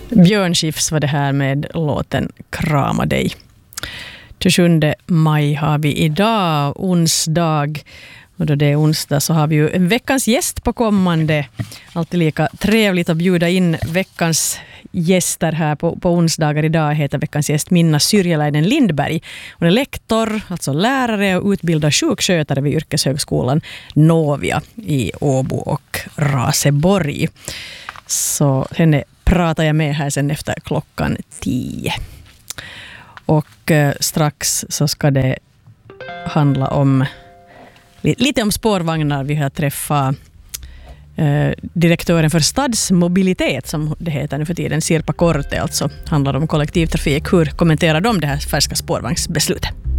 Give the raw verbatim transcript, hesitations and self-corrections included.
Björn Skifs var det här med låten Krama dig. tjugosjunde maj har vi idag, onsdag. Och då det är onsdag så har vi ju en veckans gäst på kommande. Alltid lika trevligt att bjuda in veckans gäster här på, på onsdagar. Idag heter veckans gäst Minna Syrjäläinen Lindberg. Hon är lektor, alltså lärare och utbildad sjukskötare vid yrkeshögskolan Novia i Åbo och Raseborg. Så henne pratar jag med här sen efter klockan tio. Och eh, strax så ska det handla om lite om spårvagnar. Vi har träffat eh, direktören för stadsmobilitet som det heter nu för tiden, Sirpa Korte, alltså handlar om kollektivtrafik. Hur kommenterar de det här färska spårvagnsbeslutet?